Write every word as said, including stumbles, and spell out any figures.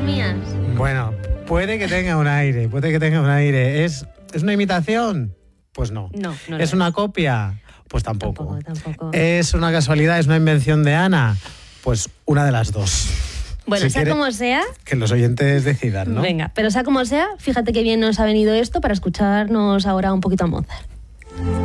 mías. Bueno, puede que tenga un aire, puede que tenga un aire. ¿Es, ¿es una imitación? Pues no. No, no. ¿Es no una es. copia? Pues tampoco. Tampoco, tampoco. ¿Es una casualidad? ¿Es una invención de Ana? Pues una de las dos. Bueno, Si sea quiere, como sea... que los oyentes decidan, ¿no? Venga, pero sea como sea, fíjate que bien nos ha venido esto para escucharnos ahora un poquito a Mozart.